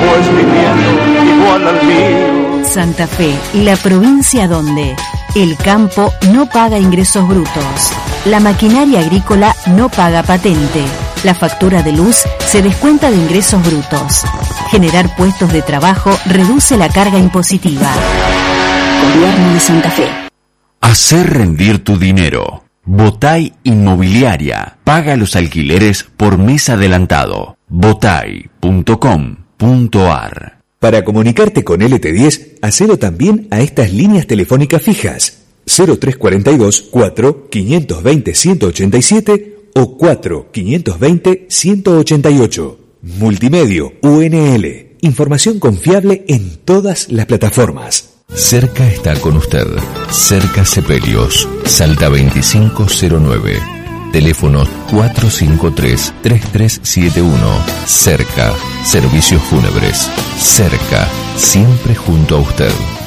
sentimiento igual al mío. Santa Fe, la provincia donde el campo no paga ingresos brutos, la maquinaria agrícola no paga patente, la factura de luz se descuenta de ingresos brutos. Generar puestos de trabajo reduce la carga impositiva. Gobierno de Santa Fe. Hacer rendir tu dinero. Botay Inmobiliaria. Paga los alquileres por mes adelantado. botay.com.ar. Para comunicarte con LT10, hacelo también a estas líneas telefónicas fijas: 0342 4 520 187 o 4 520 188. Multimedio UNL. Información confiable en todas las plataformas. Cerca está con usted. Cerca Sepelios, Salta 2509. Teléfono 453-3371. Cerca, servicios fúnebres. Cerca, siempre junto a usted.